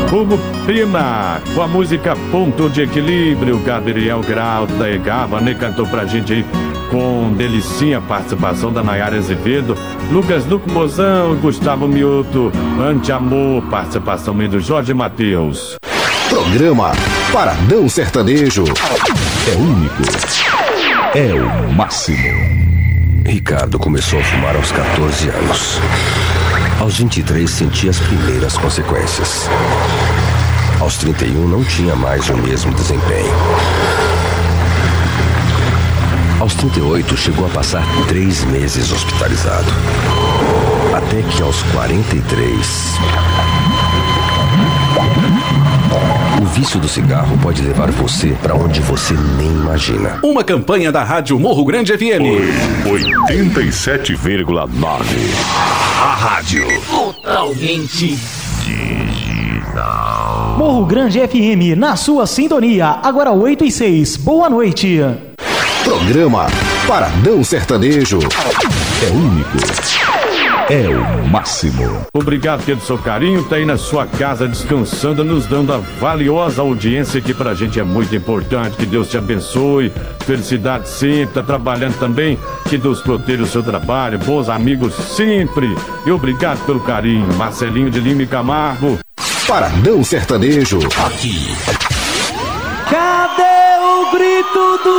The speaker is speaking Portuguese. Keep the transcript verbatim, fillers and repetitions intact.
Hugo Pina, com a música Ponto de Equilíbrio. Gabriel Grau da Egava, cantou pra gente aí com delicinha, participação da Nayara Azevedo, Lucas Luco Mozão, Gustavo Mioto, Ante-Amor, participação do Jorge Mateus. Programa Paradão Sertanejo. É único. É o máximo. Ricardo começou a fumar aos catorze anos. Aos vinte e três sentia as primeiras consequências. Aos trinta e um não tinha mais o mesmo desempenho. Aos trinta e oito chegou a passar três meses hospitalizado. Até que aos quarenta e três... O vício do cigarro pode levar você para onde você nem imagina. Uma campanha da Rádio Morro Grande F M. oitenta e sete vírgula nove. A rádio totalmente digital. Morro Grande F M, na sua sintonia. Agora oito e seis. Boa noite. Programa Paradão Sertanejo. É único. É o máximo. Obrigado pelo seu carinho, tá aí na sua casa descansando, nos dando a valiosa audiência que pra gente é muito importante. Que Deus te abençoe, felicidade sempre, tá trabalhando também, que Deus proteja o seu trabalho, bons amigos sempre. E obrigado pelo carinho, Marcelinho de Lima e Camargo. Paradão Sertanejo. aqui. Cadê o grito do